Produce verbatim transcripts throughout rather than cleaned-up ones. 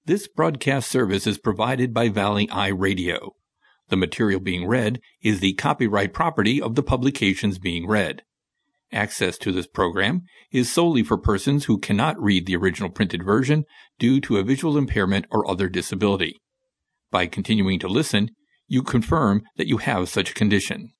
This broadcast service is provided by Valley Eye Radio. The material being read is the copyright property of the publications being read. Access to this program is solely for persons who cannot read the original printed version due to a visual impairment or other disability. By continuing to listen, you confirm that you have such a condition.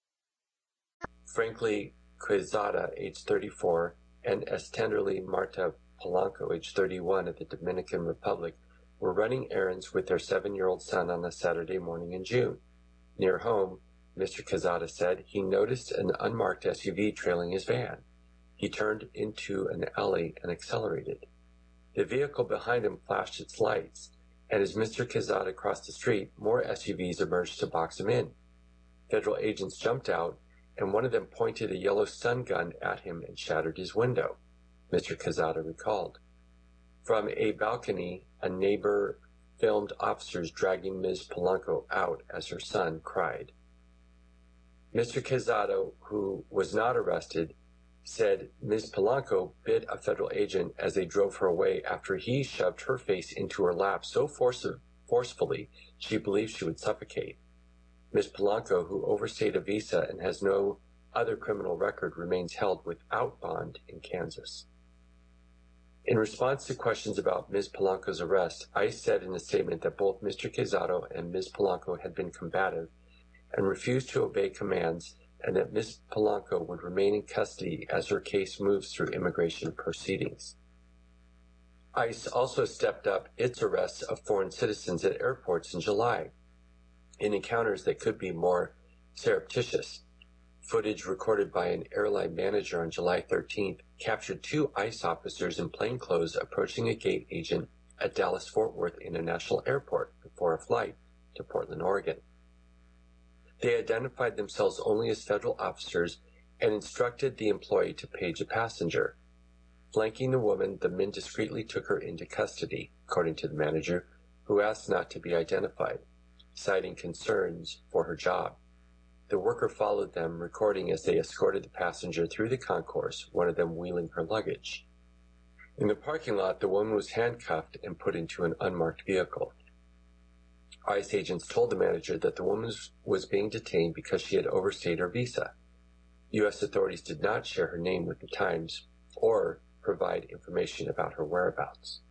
Frankly Quezada, age thirty-four, and Estenderly Marta Polanco, age thirty-one, of the Dominican Republic, were running errands with their seven-year-old son on a Saturday morning in June. Near home, Mister Quezada said he noticed an unmarked S U V trailing his van. He turned into an alley and accelerated. The vehicle behind him flashed its lights, and as Mister Quezada crossed the street, more S U Vs emerged to box him in. Federal agents jumped out, and one of them pointed a yellow stun gun at him and shattered his window, Mister Quezada recalled. From a balcony, a neighbor filmed officers dragging Miz Polanco out as her son cried. Mister Quezada, who was not arrested, said Miz Polanco bit a federal agent as they drove her away after he shoved her face into her lap so force- forcefully she believed she would suffocate. Miz Polanco, who overstayed a visa and has no other criminal record, remains held without bond in Kansas. In response to questions about Miz Polanco's arrest, ICE said in a statement that both Mister Quezada and Miz Polanco had been combative and refused to obey commands, and that Miz Polanco would remain in custody as her case moves through immigration proceedings. ICE also stepped up its arrests of foreign citizens at airports in July, in encounters that could be more surreptitious. Footage recorded by an airline manager on July thirteenth captured two ICE officers in plainclothes approaching a gate agent at Dallas-Fort Worth International Airport before a flight to Portland, Oregon. They identified themselves only as federal officers and instructed the employee to page a passenger. Flanking the woman, the men discreetly took her into custody, according to the manager, who asked not to be identified, citing concerns for her job. The worker followed them, recording as they escorted the passenger through the concourse, one of them wheeling her luggage. In the parking lot, the woman was handcuffed and put into an unmarked vehicle. ICE agents told the manager that the woman was being detained because she had overstayed her visa. U S authorities did not share her name with the Times or provide information about her whereabouts.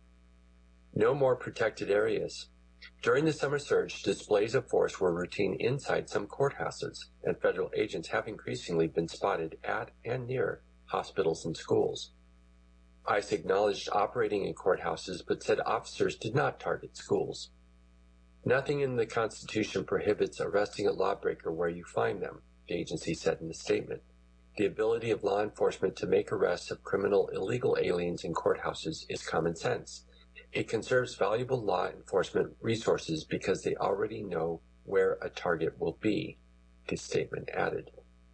No more protected areas. During the summer surge, displays of force were routine inside some courthouses, and federal agents have increasingly been spotted at and near hospitals and schools. ICE acknowledged operating in courthouses, but said officers did not target schools. Nothing in the Constitution prohibits arresting a lawbreaker where you find them, the agency said in a statement. The ability of law enforcement to make arrests of criminal illegal aliens in courthouses is common sense. It conserves valuable law enforcement resources because they already know where a target will be, the statement added.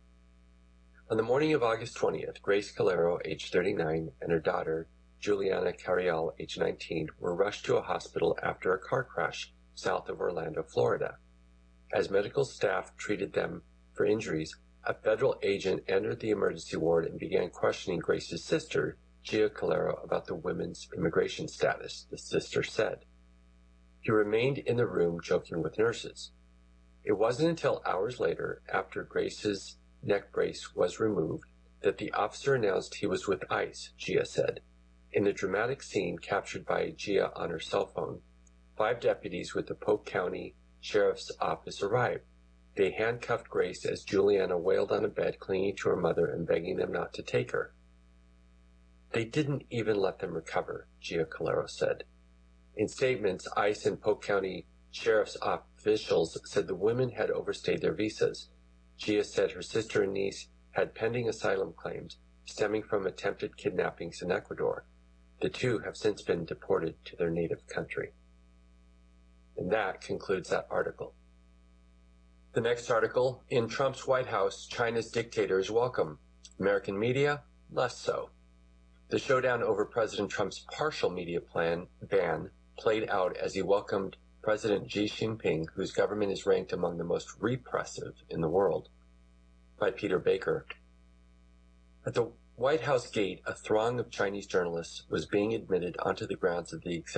On the morning of August twentieth, Grace Calero, age thirty-nine, and her daughter, Juliana Carrial, age nineteen, were rushed to a hospital after a car crash south of Orlando, Florida. As medical staff treated them for injuries, a federal agent entered the emergency ward and began questioning Grace's sister, Gia Calero, about the women's immigration status, the sister said. He remained in the room joking with nurses. It wasn't until hours later, after Grace's neck brace was removed, that the officer announced he was with ICE, Gia said. In the dramatic scene captured by Gia on her cell phone, five deputies with the Polk County Sheriff's Office arrived. They handcuffed Grace as Juliana wailed on a bed, clinging to her mother and begging them not to take her. They didn't even let them recover, Gia Calero said. In statements, ICE and Polk County Sheriff's officials said the women had overstayed their visas. Gia said her sister and niece had pending asylum claims stemming from attempted kidnappings in Ecuador. The two have since been deported to their native country. And that concludes that article. The next article, in Trump's White House, China's dictator is welcome. American media, less so. The showdown over President Trump's partial media plan ban played out as he welcomed President Xi Jinping, whose government is ranked among the most repressive in the world. By Peter Baker. At the White House gate, a throng of Chinese journalists was being admitted onto the grounds of the executive